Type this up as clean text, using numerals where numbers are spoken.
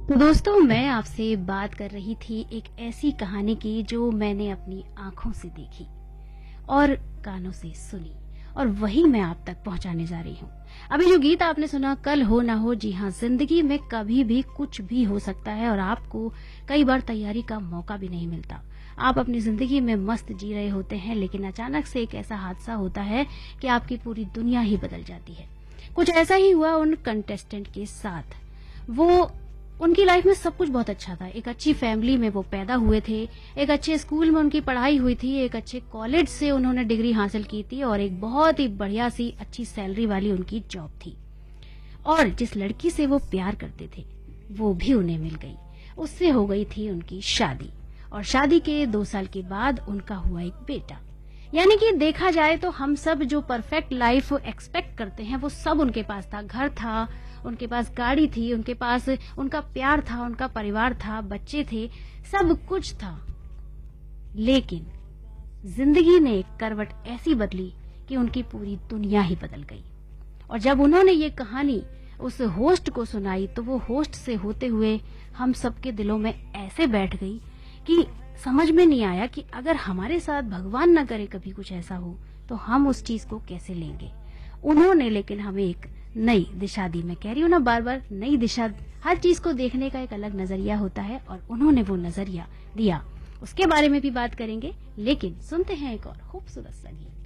तो दोस्तों, मैं आपसे बात कर रही थी एक ऐसी कहानी की जो मैंने अपनी आंखों से देखी और कानों से सुनी, और वही मैं आप तक पहुंचाने जा रही हूँ। अभी जो गीत आपने सुना, कल हो ना हो, जी हाँ, जिंदगी में कभी भी कुछ भी हो सकता है और आपको कई बार तैयारी का मौका भी नहीं मिलता। आप अपनी जिंदगी में मस्त जी रहे होते हैं, लेकिन अचानक से एक ऐसा हादसा होता है कि आपकी पूरी दुनिया ही बदल जाती है। कुछ ऐसा ही हुआ उन कंटेस्टेंट के साथ। वो उनकी लाइफ में सब कुछ बहुत अच्छा था। एक अच्छी फैमिली में वो पैदा हुए थे, एक अच्छे स्कूल में उनकी पढ़ाई हुई थी, एक अच्छे कॉलेज से उन्होंने डिग्री हासिल की थी और एक बहुत ही बढ़िया सी अच्छी सैलरी वाली उनकी जॉब थी। और जिस लड़की से वो प्यार करते थे वो भी उन्हें मिल गई। उससे हो गई थी उनकी शादी, और शादी के 2 साल के बाद उनका हुआ एक बेटा। यानी कि देखा जाए तो हम सब जो परफेक्ट लाइफ एक्सपेक्ट करते हैं वो सब उनके पास था। घर था, उनके पास गाड़ी थी, उनके पास उनका प्यार था, उनका परिवार था, बच्चे थे, सब कुछ था। लेकिन जिंदगी ने एक करवट ऐसी बदली कि उनकी पूरी दुनिया ही बदल गई। और जब उन्होंने ये कहानी उस होस्ट को सुनाई तो वो होस्ट से होते हुए हम सबके दिलों में ऐसे बैठ गई कि समझ में नहीं आया कि अगर हमारे साथ भगवान न करे कभी कुछ ऐसा हो तो हम उस चीज को कैसे लेंगे। उन्होंने लेकिन हमें एक नई दिशा दी। मैं कह रही हूँ ना बार बार, नई दिशा। हर चीज को देखने का एक अलग नजरिया होता है और उन्होंने वो नजरिया दिया। उसके बारे में भी बात करेंगे, लेकिन सुनते हैं एक और खूबसूरत सा गीत।